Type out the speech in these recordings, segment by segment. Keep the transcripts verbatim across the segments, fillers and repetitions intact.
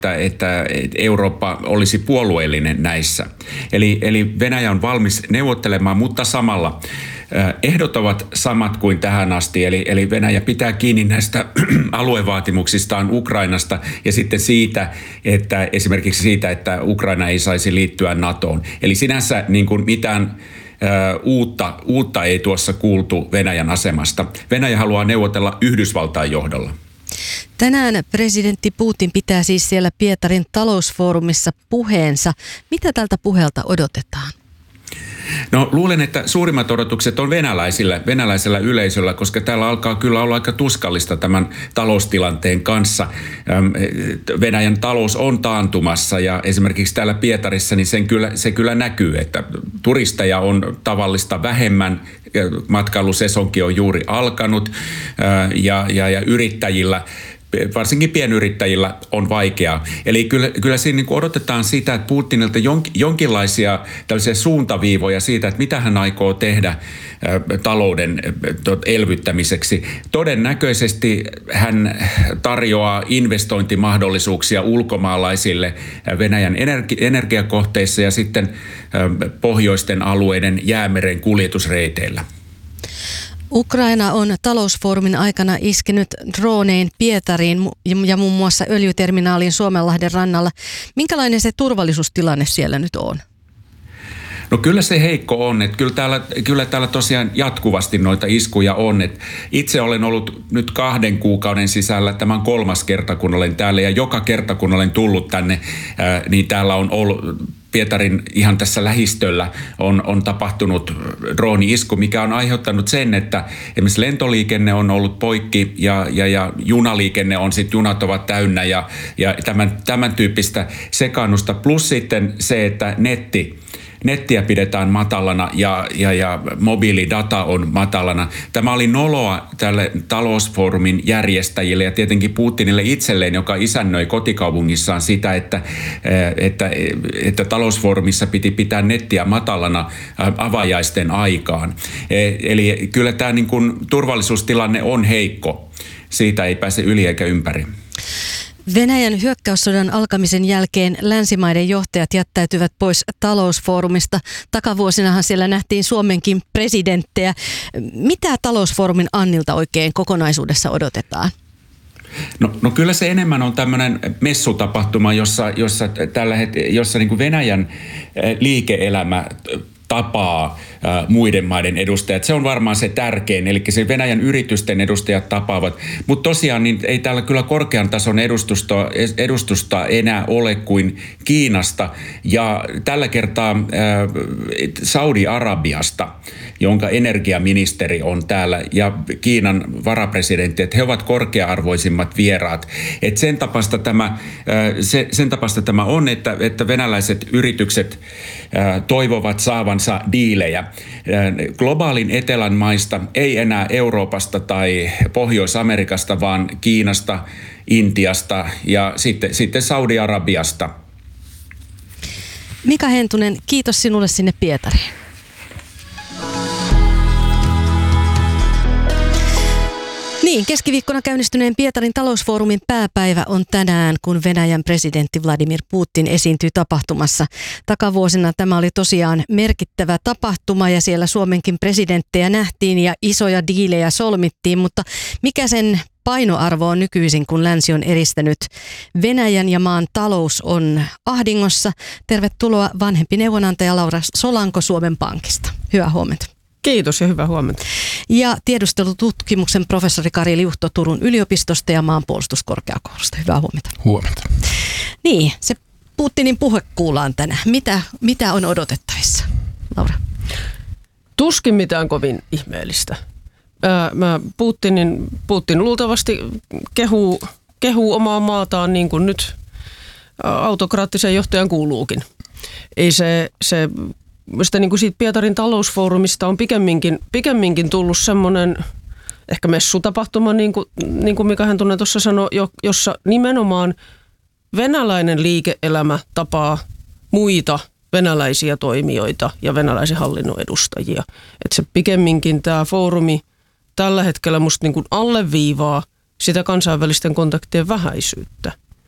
että Eurooppa olisi puolueellinen näissä. Eli, eli Venäjä on valmis neuvottelemaan, mutta samalla ehdot ovat samat kuin tähän asti. Eli, eli Venäjä pitää kiinni näistä aluevaatimuksistaan Ukrainasta ja sitten siitä, että esimerkiksi siitä, että Ukraina ei saisi liittyä NATOon. Eli sinänsä niin kuin mitään uutta, uutta ei tuossa kuultu Venäjän asemasta. Venäjä haluaa neuvotella Yhdysvaltain johdolla. Tänään presidentti Putin pitää siis siellä Pietarin talousfoorumissa puheensa. Mitä tältä puheelta odotetaan? No luulen, että suurimmat odotukset on venäläisillä, venäläisellä yleisöllä, koska täällä alkaa kyllä olla aika tuskallista tämän taloustilanteen kanssa. Venäjän talous on taantumassa ja esimerkiksi täällä Pietarissa niin sen kyllä, se kyllä näkyy, että turisteja on tavallista vähemmän, matkailusesonki on juuri alkanut ja, ja, ja yrittäjillä, varsinkin pienyrittäjillä on vaikeaa. Eli kyllä, kyllä siinä niin kuin odotetaan sitä, että Putinilta jonkinlaisia tällaisia suuntaviivoja siitä, että mitä hän aikoo tehdä talouden elvyttämiseksi. Todennäköisesti hän tarjoaa investointimahdollisuuksia ulkomaalaisille Venäjän energi- energiakohteissa ja sitten pohjoisten alueiden Jäämeren kuljetusreiteillä. Ukraina on talousfoorumin aikana iskenyt dronein Pietariin ja muun muassa öljyterminaaliin Suomenlahden rannalla. Minkälainen se turvallisuustilanne siellä nyt on? No kyllä se heikko on, että kyllä täällä, kyllä täällä tosiaan jatkuvasti noita iskuja on. Että itse olen ollut nyt kahden kuukauden sisällä, tämä on kolmas kerta kun olen täällä ja joka kerta kun olen tullut tänne, ää, niin täällä on ollut Pietarin ihan tässä lähistöllä on, on tapahtunut drooni-isku, mikä on aiheuttanut sen, että esimerkiksi lentoliikenne on ollut poikki ja, ja, ja junaliikenne on sitten, junat ovat täynnä ja, ja tämän, tämän tyyppistä sekaannusta. Plus sitten se, että netti, nettiä pidetään matalana ja, ja, ja mobiilidata on matalana. Tämä oli noloa tälle talousfoorumin järjestäjille ja tietenkin Putinille itselleen, joka isännöi kotikaupungissaan sitä, että, että, että talousfoorumissa piti pitää nettiä matalana avajaisten aikaan. Eli kyllä tämä niin kuin turvallisuustilanne on heikko. Siitä ei pääse yli eikä ympäri. Venäjän hyökkäyssodan alkamisen jälkeen länsimaiden johtajat jättäytyvät pois talousfoorumista. Takavuosinahan siellä nähtiin Suomenkin presidenttejä. Mitä talousfoorumin Annilta oikein kokonaisuudessa odotetaan? No, no kyllä se enemmän on tämmöinen messutapahtuma, jossa, jossa, tällä het- jossa niin kuin Venäjän liike-elämä tapaa ä, muiden maiden edustajat. Se on varmaan se tärkein, eli se Venäjän yritysten edustajat tapaavat. Mutta tosiaan niin ei täällä kyllä korkean tason edustusta, edustusta enää ole kuin Kiinasta ja tällä kertaa ä, Saudi-Arabiasta, jonka energiaministeri on täällä ja Kiinan varapresidentti, että he ovat korkea-arvoisimmat vieraat. Et sen tapasta tämä, ä, se, sen tapasta tämä on, että, että venäläiset yritykset ä, toivovat saavan diilejä. Globaalin etelän maista, ei enää Euroopasta tai Pohjois-Amerikasta, vaan Kiinasta, Intiasta ja sitten, sitten Saudi-Arabiasta. Mika Hentunen, kiitos sinulle sinne Pietariin. Niin, keskiviikkona käynnistyneen Pietarin talousfoorumin pääpäivä on tänään, kun Venäjän presidentti Vladimir Putin esiintyy tapahtumassa. Takavuosina tämä oli tosiaan merkittävä tapahtuma ja siellä Suomenkin presidenttejä nähtiin ja isoja diilejä solmittiin, mutta mikä sen painoarvo on nykyisin, kun länsi on eristänyt Venäjän ja maan talous on ahdingossa? Tervetuloa vanhempi neuvonantaja Laura Solanko Suomen Pankista. Hyvää huomenta. Kiitos ja hyvää huomenta. Ja tiedustelututkimuksen professori Kari Liuhto Turun yliopistosta ja maanpuolustuskorkeakoulusta. Hyvää huomenta. Huomenta. Niin, se Putinin puhe kuullaan tänään. Mitä, mitä on odotettavissa, Laura? Tuskin mitään kovin ihmeellistä. Ää, mä Putinin, Putin luultavasti kehuu, kehuu omaa maataan niin kuin nyt autokraattisen johtajan kuuluukin. Ei se... se Sitä niin kuin siitä Pietarin talousfoorumista on pikemminkin, pikemminkin tullut semmoinen ehkä messutapahtuma, niin kuin, niin kuin Mika Hentunen tuossa sanoi, jossa nimenomaan venäläinen liike-elämä tapaa muita venäläisiä toimijoita ja venäläisen hallinnon edustajia. Että se pikemminkin tämä foorumi tällä hetkellä musta niin kuin alleviivaa sitä kansainvälisten kontaktien vähäisyyttä.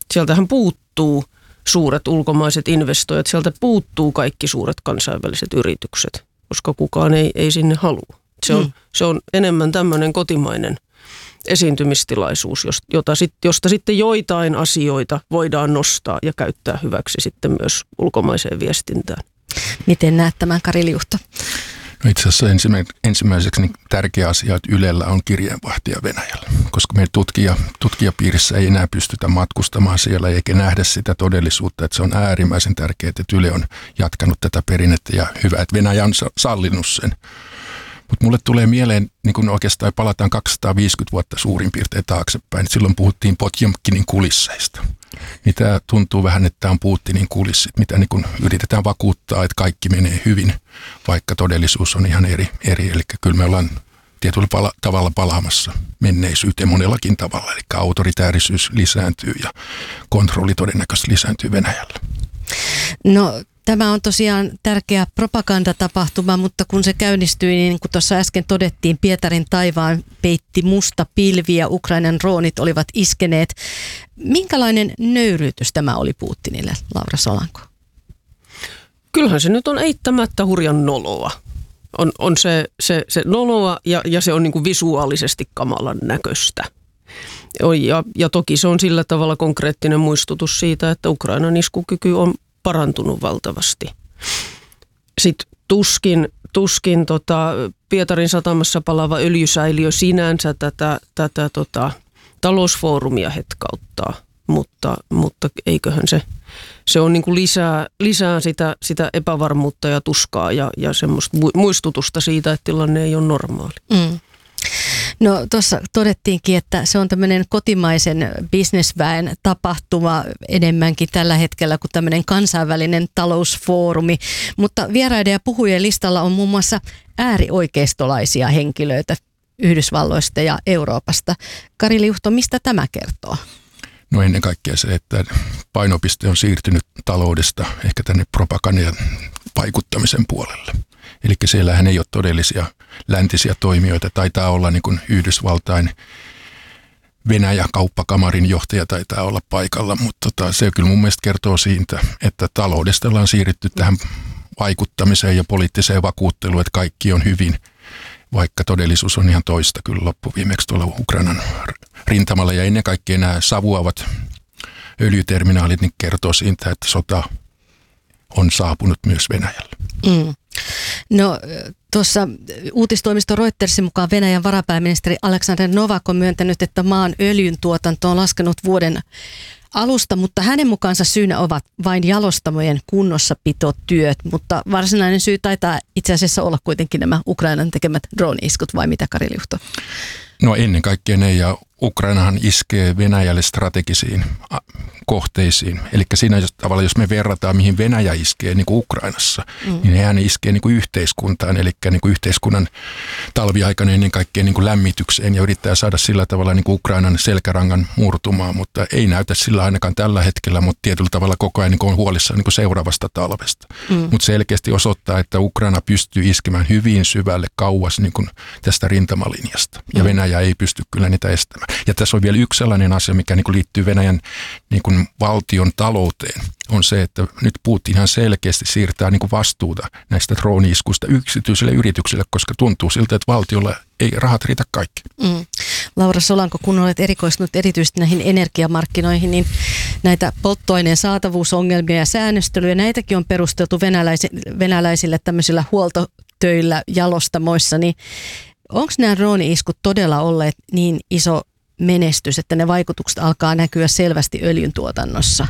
Sieltähän puuttuu suuret ulkomaiset investoijat, sieltä puuttuu kaikki suuret kansainväliset yritykset, koska kukaan ei, ei sinne halua. Se on, mm. se on enemmän tämmöinen kotimainen esiintymistilaisuus, jota sit, josta sitten joitain asioita voidaan nostaa ja käyttää hyväksi sitten myös ulkomaiseen viestintään. Miten näet tämän, Kari Liuhto? No itse asiassa ensimmäiseksi niin tärkeä asia, että Ylellä on kirjeenvaihtaja Venäjällä, koska meidän tutkija, tutkijapiirissä ei enää pystytä matkustamaan siellä eikä nähdä sitä todellisuutta, että se on äärimmäisen tärkeää, että Yle on jatkanut tätä perinnettä ja hyvä, että Venäjä on sallinut sen. Mutta mulle tulee mieleen, niin kun oikeastaan palataan kaksisataaviisikymmentä vuotta suurin piirtein taaksepäin, että silloin puhuttiin Potjomkinin kulisseista. Mitä tuntuu vähän, että tämä on Putinin kulissit, mitä niin kun yritetään vakuuttaa, että kaikki menee hyvin, vaikka todellisuus on ihan eri. eri. Eli kyllä me ollaan tietyllä pala- tavalla palaamassa menneisyyteen monellakin tavalla, eli autoritäärisyys lisääntyy ja kontrolli todennäköisesti lisääntyy Venäjällä. No tämä on tosiaan tärkeä propagandatapahtuma, mutta kun se käynnistyi, niin kuin tuossa äsken todettiin, Pietarin taivaan peitti musta pilvi ja Ukrainan droonit olivat iskeneet. Minkälainen nöyryytys tämä oli Putinille, Laura Solanko? Kyllähän se nyt on eittämättä hurjan noloa. On, on se, se, se noloa ja, ja se on niin kuin visuaalisesti kamalan näköistä. Ja, ja toki se on sillä tavalla konkreettinen muistutus siitä, että Ukrainan iskukyky on parantunut valtavasti. Sitten tuskin, tuskin tota, Pietarin satamassa palaava öljysäiliö sinänsä tätä, tätä tota, talousfoorumia hetkauttaa, mutta, mutta eiköhän se, se on niin kuin lisää, lisää sitä, sitä epävarmuutta ja tuskaa ja, ja semmoista muistutusta siitä, että tilanne ei ole normaali. Mm. No tuossa todettiinkin, että se on tämmöinen kotimaisen bisnesväen tapahtuma enemmänkin tällä hetkellä kuin tämmöinen kansainvälinen talousfoorumi, mutta vieraiden ja puhujien listalla on muun muassa äärioikeistolaisia henkilöitä Yhdysvalloista ja Euroopasta. Kari Liuhto, mistä tämä kertoo? No ennen kaikkea se, että painopiste on siirtynyt taloudesta ehkä tänne propagandan ja vaikuttamisen puolelle. Eli siellähän ei ole todellisia läntisiä toimijoita. Taitaa olla niin kuin Yhdysvaltain Venäjä-kauppakamarin johtaja taitaa olla paikalla, mutta tota, se kyllä mun mielestä kertoo siitä, että taloudesta ollaan siirrytty tähän vaikuttamiseen ja poliittiseen vakuutteluun, että kaikki on hyvin, vaikka todellisuus on ihan toista kyllä loppuviimeksi tuolla Ukrainan rintamalla. Ja ennen kaikkea nämä savuavat öljyterminaalit niin kertoo siitä, että sota on saapunut myös Venäjälle. Mm. No tuossa uutistoimisto Reutersin mukaan Venäjän varapääministeri Aleksandr Novak on myöntänyt, että maan öljyn tuotanto on laskenut vuoden alusta, mutta hänen mukaansa syynä ovat vain jalostamojen kunnossapitotyöt, mutta varsinainen syy taitaa itse asiassa olla kuitenkin nämä Ukrainan tekemät drone-iskut, vai mitä, Kari Liuhto? No ennen kaikkea ne, ja Ukrainahan iskee Venäjälle strategisiin kohteisiin. Eli siinä tavalla, jos me verrataan, mihin Venäjä iskee niin kuin Ukrainassa, mm. niin hän iskee niin kuin yhteiskuntaan, eli niin kuin yhteiskunnan talviaikana ennen kaikkea niin kuin lämmitykseen ja yrittää saada sillä tavalla niin kuin Ukrainan selkärangan murtumaan, mutta ei näytä sillä ainakaan tällä hetkellä, mutta tietyllä tavalla koko ajan niin kuin on huolissaan niin kuin seuraavasta talvesta. Mm. Mutta selkeästi osoittaa, että Ukraina pystyy iskemään hyvin syvälle kauas niin kuin tästä rintamalinjasta ja mm. Venäjä ei pysty kyllä niitä estämään. Ja tässä on vielä yksi sellainen asia, mikä niin kuin liittyy Venäjän niin kuin valtion talouteen, on se, että nyt Putinhan selkeästi siirtää niin kuin vastuuta näistä drooni-iskuista yksityisille yrityksille, koska tuntuu siltä, että valtiolla ei rahat riitä kaikki. Mm. Laura Solanko, kun olet erikoistunut erityisesti näihin energiamarkkinoihin, niin näitä polttoaineen saatavuusongelmia ja säännöstelyjä, näitäkin on perusteltu venäläisille, venäläisille tämmöisillä huoltotöillä jalostamoissa, niin onko nämä drone-iskut todella olleet niin iso menestys, että ne vaikutukset alkaa näkyä selvästi öljyn tuotannossa?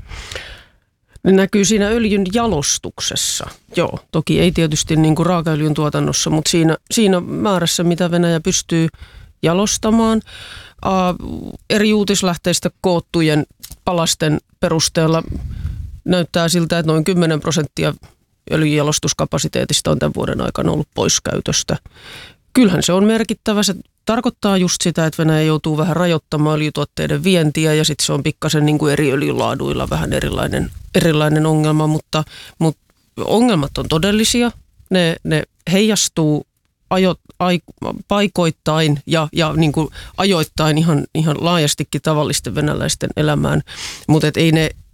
Ne näkyy siinä öljyn jalostuksessa. Joo, toki ei tietysti niin kuin raakaöljyn tuotannossa, mutta siinä, siinä määrässä, mitä Venäjä pystyy jalostamaan. Ää, eri uutislähteistä koottujen palasten perusteella näyttää siltä, että noin kymmenen prosenttia öljyjalostuskapasiteetista on tämän vuoden aikana ollut pois käytöstä. Kyllähän se on merkittävä. Se tarkoittaa just sitä, että Venäjä joutuu vähän rajoittamaan öljytuotteiden vientiä ja sitten se on pikkasen niin kuin eri öljylaaduilla vähän erilainen, erilainen ongelma, mutta, mutta ongelmat on todellisia. Ne, ne heijastuu ajo, ai, paikoittain ja, ja niin kuin ajoittain ihan, ihan laajastikin tavallisten venäläisten elämään, mutta ei ne